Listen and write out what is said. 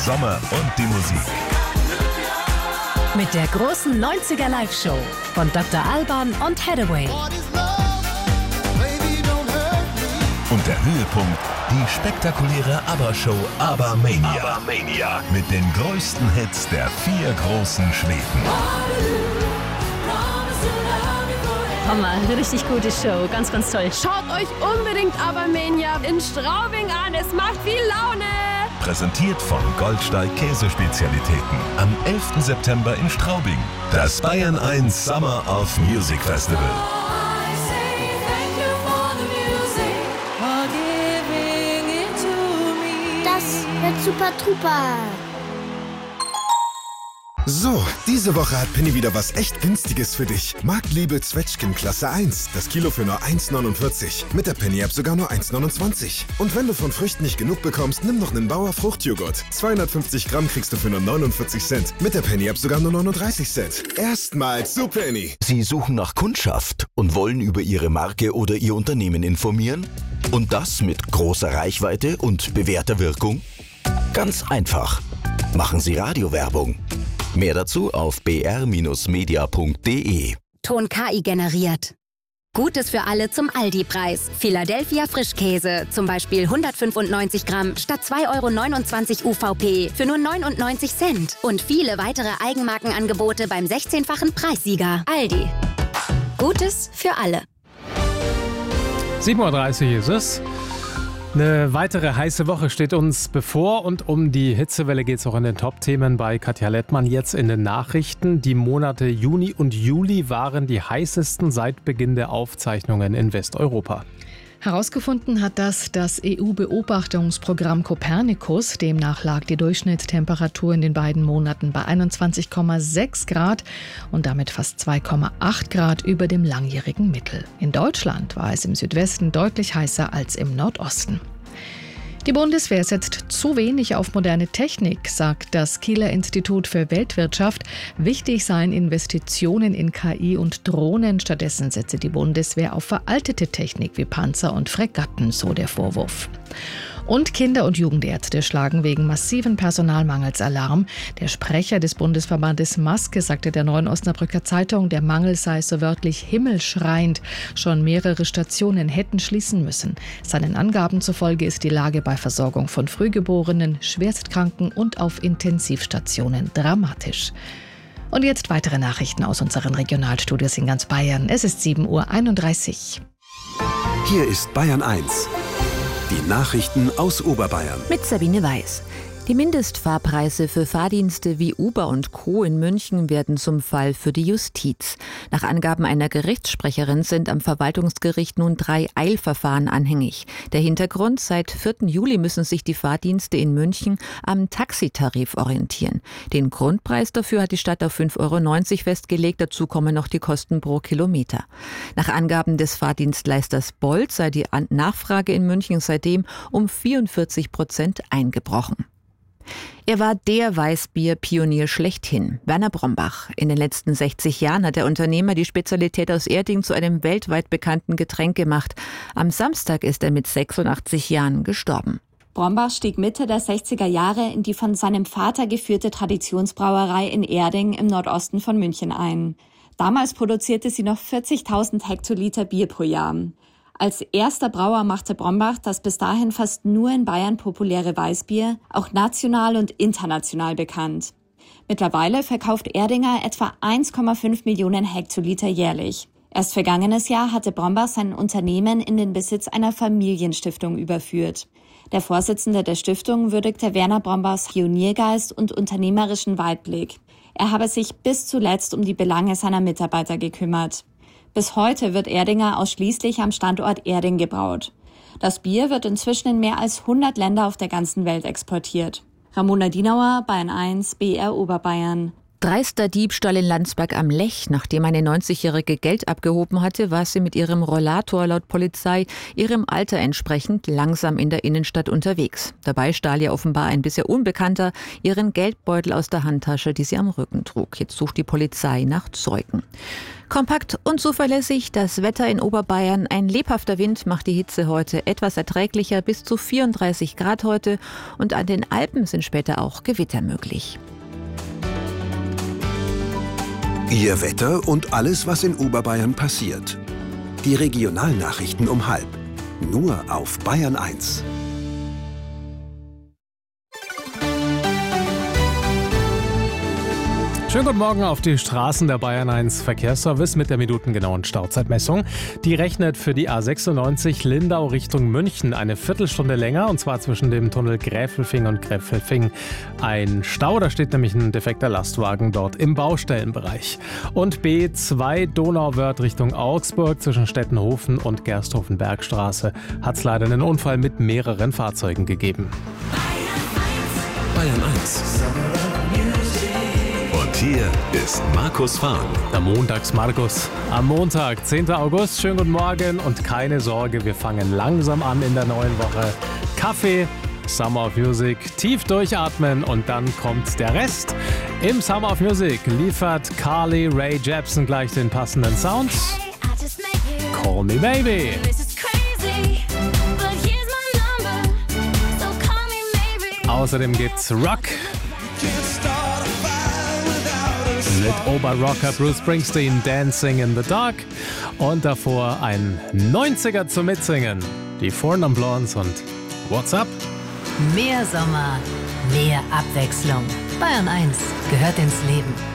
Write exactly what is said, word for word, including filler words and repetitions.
Sommer und die Musik. Mit der großen neunziger Live-Show von Doktor Alban und Hathaway. Und der Höhepunkt, die spektakuläre ABBA-Show ABBA-Mania. ABBA-Mania. Mit den größten Hits der vier großen Schweden. Hammer, richtig gute Show, ganz, ganz toll. Schaut euch unbedingt ABBA-Mania in Straubing an, es macht viel Laune. Präsentiert von Goldsteig Käsespezialitäten. Am elften September in Straubing. Das Bayern eins Summer of Music Festival. Das wird super truper. So, diese Woche hat Penny wieder was echt Günstiges für dich. Marktliebe Zwetschgen Klasse eins. Das Kilo für nur eins neunundvierzig. Mit der Penny-App sogar nur eins neunundzwanzig. Und wenn du von Früchten nicht genug bekommst, nimm noch einen Bauer Fruchtjoghurt. zweihundertfünfzig Gramm kriegst du für nur neunundvierzig Cent. Mit der Penny-App sogar nur neununddreißig Cent. Erstmals zu Penny. Sie suchen nach Kundschaft und wollen über Ihre Marke oder Ihr Unternehmen informieren? Und das mit großer Reichweite und bewährter Wirkung? Ganz einfach. Machen Sie Radiowerbung. Mehr dazu auf b r Bindestrich media punkt d e. Ton K I generiert. Gutes für alle zum Aldi-Preis. Philadelphia Frischkäse, zum Beispiel hundertfünfundneunzig Gramm statt zwei Euro neunundzwanzig U V P für nur neunundneunzig Cent. Und viele weitere Eigenmarkenangebote beim sechzehnfachen Preissieger. Aldi. Gutes für alle. sieben Uhr dreißig ist es. Eine weitere heiße Woche steht uns bevor und um die Hitzewelle geht es auch in den Top-Themen bei Katja Lettmann. Jetzt in den Nachrichten. Die Monate Juni und Juli waren die heißesten seit Beginn der Aufzeichnungen in Westeuropa. Herausgefunden hat das das E U-Beobachtungsprogramm Copernicus. Demnach lag die Durchschnittstemperatur in den beiden Monaten bei einundzwanzig Komma sechs Grad und damit fast zwei Komma acht Grad über dem langjährigen Mittel. In Deutschland war es im Südwesten deutlich heißer als im Nordosten. Die Bundeswehr setzt zu wenig auf moderne Technik, sagt das Kieler Institut für Weltwirtschaft. Wichtig seien Investitionen in K I und Drohnen. Stattdessen setze die Bundeswehr auf veraltete Technik wie Panzer und Fregatten, so der Vorwurf. Und Kinder- und Jugendärzte schlagen wegen massiven Personalmangels Alarm. Der Sprecher des Bundesverbandes Maske sagte der Neuen Osnabrücker Zeitung, der Mangel sei so wörtlich himmelschreiend. Schon mehrere Stationen hätten schließen müssen. Seinen Angaben zufolge ist die Lage bei Versorgung von Frühgeborenen, Schwerstkranken und auf Intensivstationen dramatisch. Und jetzt weitere Nachrichten aus unseren Regionalstudios in ganz Bayern. Es ist sieben Uhr einunddreißig. Hier ist Bayern eins. Die Nachrichten aus Oberbayern. Mit Sabine Weiß. Die Mindestfahrpreise für Fahrdienste wie Uber und Co. in München werden zum Fall für die Justiz. Nach Angaben einer Gerichtssprecherin sind am Verwaltungsgericht nun drei Eilverfahren anhängig. Der Hintergrund: Seit vierten Juli müssen sich die Fahrdienste in München am Taxitarif orientieren. Den Grundpreis dafür hat die Stadt auf fünf Euro neunzig festgelegt. Dazu kommen noch die Kosten pro Kilometer. Nach Angaben des Fahrdienstleisters Bolt sei die Nachfrage in München seitdem um vierundvierzig Prozent eingebrochen. Er war der Weißbier-Pionier schlechthin, Werner Brombach. In den letzten sechzig Jahren hat der Unternehmer die Spezialität aus Erding zu einem weltweit bekannten Getränk gemacht. Am Samstag ist er mit sechsundachtzig Jahren gestorben. Brombach stieg Mitte der sechziger Jahre in die von seinem Vater geführte Traditionsbrauerei in Erding im Nordosten von München ein. Damals produzierte sie noch vierzigtausend Hektoliter Bier pro Jahr. Als erster Brauer machte Brombach das bis dahin fast nur in Bayern populäre Weißbier auch national und international bekannt. Mittlerweile verkauft Erdinger etwa eins Komma fünf Millionen Hektoliter jährlich. Erst vergangenes Jahr hatte Brombach sein Unternehmen in den Besitz einer Familienstiftung überführt. Der Vorsitzende der Stiftung würdigte Werner Brombachs Pioniergeist und unternehmerischen Weitblick. Er habe sich bis zuletzt um die Belange seiner Mitarbeiter gekümmert. Bis heute wird Erdinger ausschließlich am Standort Erding gebraut. Das Bier wird inzwischen in mehr als hundert Länder auf der ganzen Welt exportiert. Ramona Dienauer, Bayern eins, B R Oberbayern. Dreister Diebstahl in Landsberg am Lech. Nachdem eine neunzigjährige Geld abgehoben hatte, war sie mit ihrem Rollator laut Polizei ihrem Alter entsprechend langsam in der Innenstadt unterwegs. Dabei stahl ihr offenbar ein bisher Unbekannter ihren Geldbeutel aus der Handtasche, die sie am Rücken trug. Jetzt sucht die Polizei nach Zeugen. Kompakt und zuverlässig das Wetter in Oberbayern. Ein lebhafter Wind macht die Hitze heute etwas erträglicher, bis zu vierunddreißig Grad heute. Und an den Alpen sind später auch Gewitter möglich. Ihr Wetter und alles, was in Oberbayern passiert. Die Regionalnachrichten um halb. Nur auf Bayern eins. Schönen guten Morgen auf die Straßen der Bayern eins Verkehrsservice mit der minutengenauen Stauzeitmessung. Die rechnet für die A sechsundneunzig Lindau Richtung München eine Viertelstunde länger, und zwar zwischen dem Tunnel Gräfelfing und Gräfelfing ein Stau. Da steht nämlich ein defekter Lastwagen dort im Baustellenbereich. Und B zwei Donauwörth Richtung Augsburg zwischen Stettenhofen und Gersthofen-Bergstraße hat es leider einen Unfall mit mehreren Fahrzeugen gegeben. Bayern eins. Hier ist Markus Fahren. Der Montags-Markus. Am Montag, zehnten August. Schönen guten Morgen und keine Sorge, wir fangen langsam an in der neuen Woche. Kaffee, Summer of Music, tief durchatmen und dann kommt der Rest. Im Summer of Music liefert Carly Rae Jepsen gleich den passenden Sound. Call Me Baby. Außerdem gibt's Rock. Mit Oberrocker Bruce Springsteen, Dancing in the Dark. Und davor ein neunziger zum Mitsingen. Die Four Non Blondes und What's Up? Mehr Sommer, mehr Abwechslung. Bayern eins gehört ins Leben.